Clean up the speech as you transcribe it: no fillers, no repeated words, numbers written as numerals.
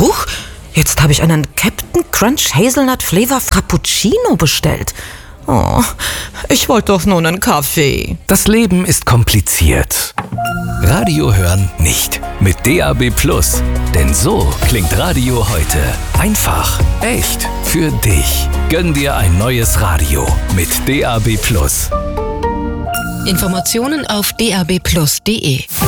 Huch, jetzt habe ich einen Captain Crunch Hazelnut Flavor Frappuccino bestellt. Oh, ich wollte doch nur einen Kaffee. Das Leben ist kompliziert. Radio hören nicht. Mit DAB+. Denn so klingt Radio heute. Einfach, echt, für dich. Gönn dir ein neues Radio mit DAB+. Informationen auf dabplus.de